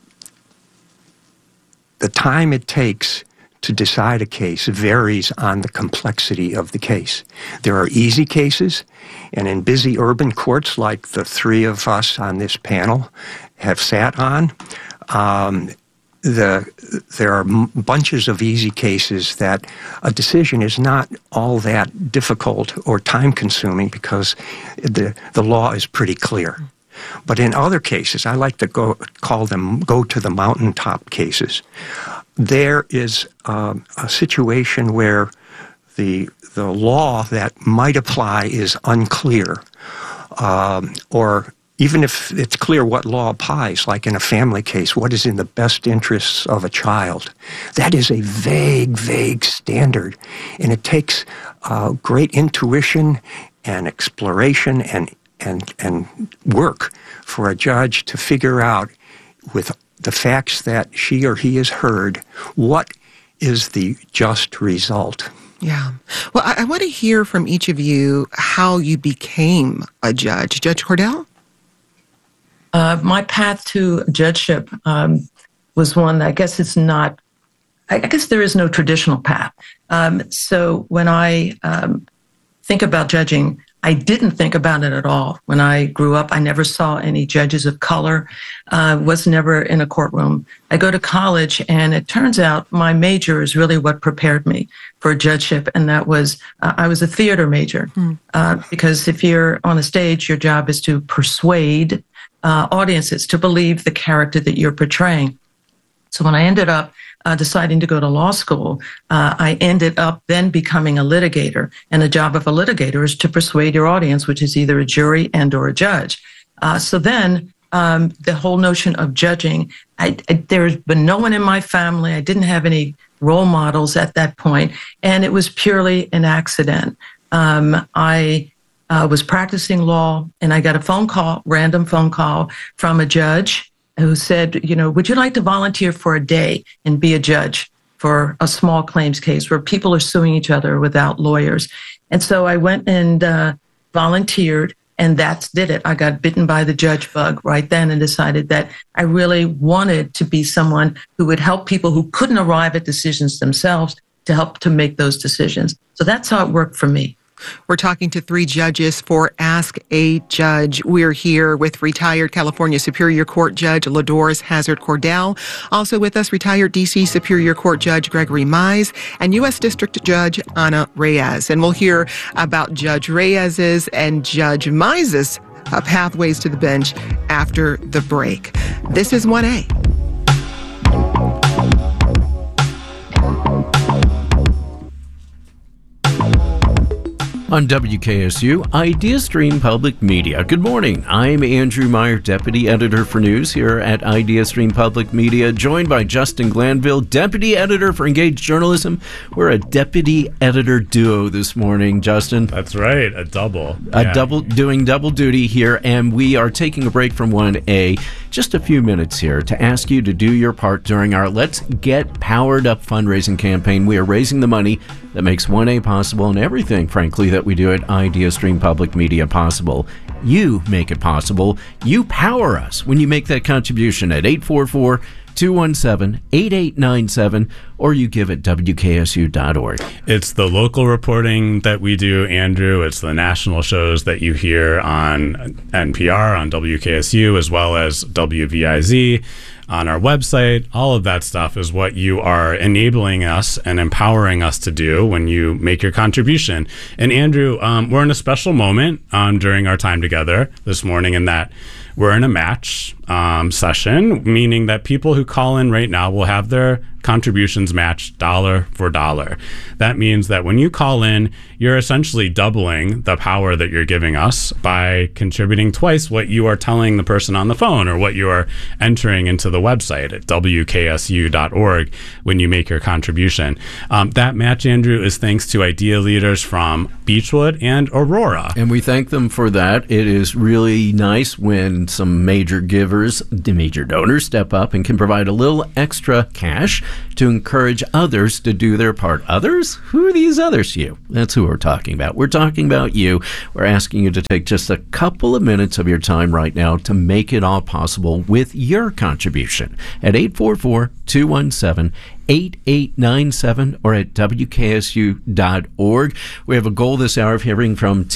Speaker 18: the time it takes to decide a case varies on the complexity of the case. There are easy cases, and in busy urban courts like the three of us on this panel have sat on, um, the, there are m- bunches of easy cases that a decision is not all that difficult or time-consuming because the, the law is pretty clear. But in other cases, I like to go call them go-to-the-mountaintop cases. There is um, a situation where the the law that might apply is unclear, um, or even if it's clear what law applies, like in a family case, what is in the best interests of a child? That is a vague, vague standard, and it takes uh, great intuition and exploration and and and work for a judge to figure out, with the facts that she or he has heard, what is the just result.
Speaker 17: Yeah. Well, I, I want to hear from each of you how you became a judge. Judge Cordell?
Speaker 20: Uh, my path to judgeship um, was one that I guess it's not, I guess there is no traditional path. Um, so when I um, think about judging, I didn't think about it at all. When I grew up, I never saw any judges of color, uh, was never in a courtroom. I go to college, and it turns out my major is really what prepared me for judgeship, and that was, uh, I was a theater major. Mm. Uh, because if you're on a stage, your job is to persuade uh, audiences to believe the character that you're portraying. So when I ended up Uh, deciding to go to law school, uh, I ended up then becoming a litigator. And the job of a litigator is to persuade your audience, which is either a jury and or a judge. Uh, so then um, the whole notion of judging, I, I, there's been no one in my family. I didn't have any role models at that point, and it was purely an accident. Um, I uh, was practicing law, and I got a phone call, random phone call from a judge who said, you know, would you like to volunteer for a day and be a judge for a small claims case where people are suing each other without lawyers? And so I went and uh, volunteered, and that did it. I got bitten by the judge bug right then and decided that I really wanted to be someone who would help people who couldn't arrive at decisions themselves to help to make those decisions. So that's how it worked for me.
Speaker 17: We're talking to three judges for Ask a Judge. We're here with retired California Superior Court Judge LaDoris Hazard Cordell. Also with us, retired D C Superior Court Judge Gregory Mize and U S District Judge Ana Reyes. And we'll hear about Judge Reyes's and Judge Mize's uh, pathways to the bench after the break. This is one A.
Speaker 4: On W K S U, IdeaStream Public Media. Good morning. I'm Andrew Meyer, Deputy Editor for News here at IdeaStream Public Media, joined by Justin Glanville, Deputy Editor for Engaged Journalism. We're a Deputy Editor duo this morning, Justin.
Speaker 16: That's right, a double.
Speaker 4: A
Speaker 16: Yeah.
Speaker 4: double, doing double duty here, and we are taking a break from one A, just a few minutes here to ask you to do your part during our Let's Get Powered Up fundraising campaign. We are raising the money that makes one A possible and everything, frankly, that we do at IdeaStream Public Media possible. You make it possible. You power us when you make that contribution at eight four four, two one seven, eight eight nine seven, or you give at W K S U dot org.
Speaker 16: It's the local reporting that we do, Andrew. It's the national shows that you hear on N P R, on W K S U, as well as W V I Z. On our website. All of that stuff is what you are enabling us and empowering us to do when you make your contribution. And Andrew, um, we're in a special moment um, during our time together this morning in that we're in a match um, session, meaning that people who call in right now will have their contributions matched dollar for dollar. That means that when you call in, you're essentially doubling the power that you're giving us by contributing twice what you are telling the person on the phone or what you are entering into the website at W K S U dot org when you make your contribution. Um, that match, Andrew, is thanks to idea leaders from Beechwood and Aurora.
Speaker 4: And we thank them for that. It is really nice when some major givers, the major donors, step up and can provide a little extra cash to encourage others to do their part. Others? Who are these others? You. That's who we're talking about. We're talking about you. We're asking you to take just a couple of minutes of your time right now to make it all possible with your contribution at eight four four, two one seven, eight eight nine seven or at W K S U dot org. We have a goal this hour of hearing from